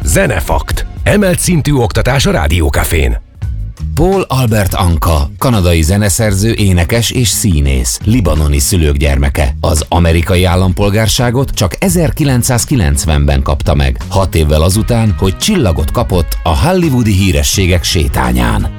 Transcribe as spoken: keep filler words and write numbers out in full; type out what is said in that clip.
Zenefakt. Emelt szintű oktatás a Rádiókafén. Paul Albert Anka, kanadai zeneszerző, énekes és színész, libanoni szülők gyermeke. Az amerikai állampolgárságot csak ezerkilencszázkilencvenben kapta meg, hat évvel azután, hogy csillagot kapott a hollywoodi hírességek sétányán.